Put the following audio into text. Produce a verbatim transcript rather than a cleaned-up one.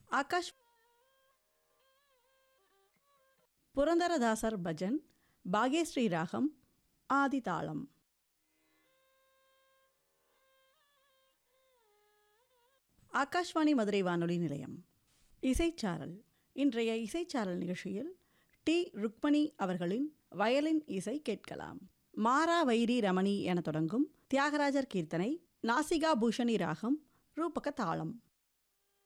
ஆகாஷ் புரந்தரதாசர் பஜன், பாக்யஸ்ரீ ராகம், ஆதி தாளம். ஆகாஷ்வாணி மதுரை வானொலி நிலையம். இசைச்சாரல். இன்றைய இசைச்சாரல் நிகழ்ச்சியில் டி ருக்மணி அவர்களின் வயலின் இசை கேட்கலாம். மாரா வைரி ரமணி என தொடங்கும் தியாகராஜர் கீர்த்தனை, நாசிகா பூஷணி ராகம், ரூபக தாளம்.